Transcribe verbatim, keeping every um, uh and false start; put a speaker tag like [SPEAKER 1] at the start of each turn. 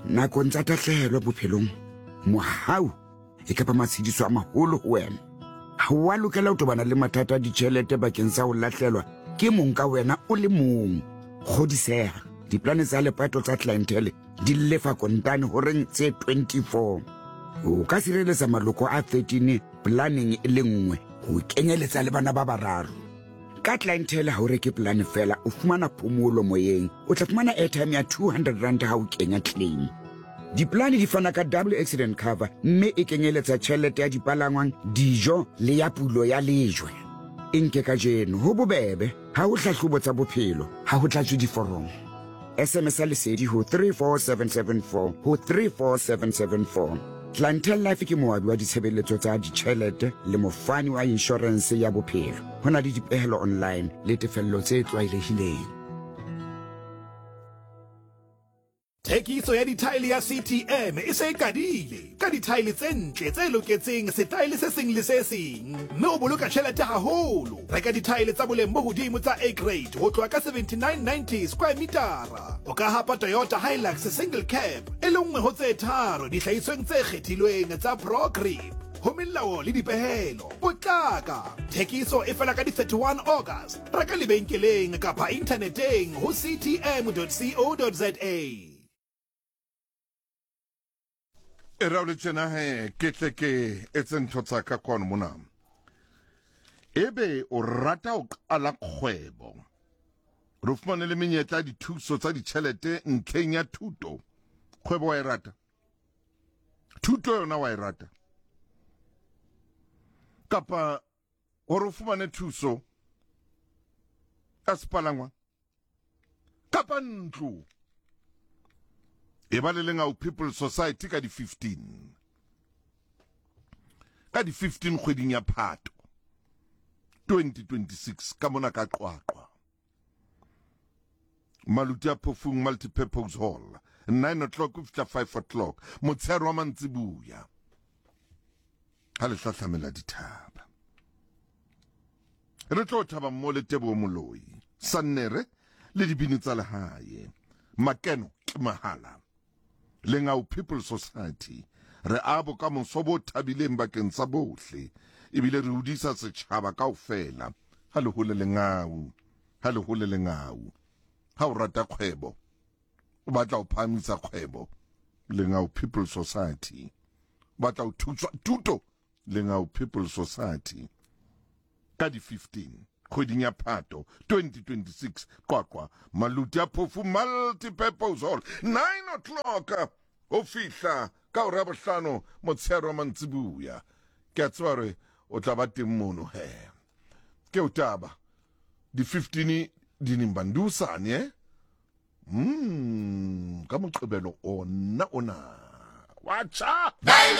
[SPEAKER 1] nakong tsa tatlhehelo bophelong mohau e ka ba matshediso a maholo ho wena ha wa lokela ho tobana le mathata a ditjhelete bakeng sa ho lahlelwa ke mong ka wena o le mong kgodiseha diplane tsa lepato tsa clientele di lefa kontane horeng tse twenty-four o ka sireletsa maloko a thirteen planning e le nngwe ho kenyeletsa le bana ba bararo ka clientele ha o reke plan fela o fumana phomolo moyeng o tla fumana airtime ya two hundred rand ha o kenya claim diplane di fana ka double accident cover mme e kenyeletsa tjhelete ya dipalangwang dijo le ya pulo ya lejwe inke ka jeno ho bobebe ha o hlahlobo tsa bophelo ha ho tlatswe diforomo S M S lesedi ho three four seven seven four ho three four seven seven four Clientele Life ke moabi wa ditshebeletso tsa ditjhelete le mofani wa insurance ya bophelo hona le dipehelo online le tefello tse tlwaelehileng
[SPEAKER 2] Thekiso ya dithaele ya C T M e se kadile ka dithaele tse ntle tse loketseng setaele se seng le se seng mme o boloka tjhelete haholo reka dithaele tsa boleng bo hodimo tsa A grade ho tloha ka seventy-nine ninety square metara o ka hapa Toyota Hilux single cab e le nngwe ho tse tharo dihlahisweng tse kgethilweng tsa Pro Grip ho melao le dipehelo potlaka thekiso e fela ka di thirty-one August reka lebenkeleng kapa inthaneteng ho c t m dot co dot za
[SPEAKER 3] E ra le tsena he ke tle ke etse ntho tsa ka kwano mona ebe o rata o qala kgwebo re fumane le menyetla dithuso tsa ditjhelete ntlheng ya thuto kgwebo wa e rata thuto yona wa e rata kapa hore o fumane thuso ka sepalangwa kapa ntlo e ba le Lengau People's Society ka di fifteen ka di fifteen kgweding ya Phato twenty twenty-six ka mona ka Qwaqwa Maluti a Phofung Multipurpose Hall nine o'clock ho fihla five o'clock motshehare wa mantsibuya ha le hlahlamela dithaba re tlo thaba mmo le Teboho Moloi Sannere le dibini tsa lehae makeno ke mahala Lengau People's Society re abo ka mosobo thabileng bakeng sa bohle ebile re hodisa setjhaba kaofela ha le hole Lengau ha le hole Lengau ha o rata kgwebo o batla o phamisa kgwebo Lengau People's Society batla o thutswa tuto Lengau People's Society ka di fifteen kgweding ya Phato twenty twenty-six Qwaqwa Maluti a Phofu Multipurpose Hall nine o'clock ho fihla ka hora bohlano motshehare wa mantsibuya ke a tseba re o tla ba teng mono he ke o taba di fifteen di nimbandusane eh mm ka moqebelo ona ona wacha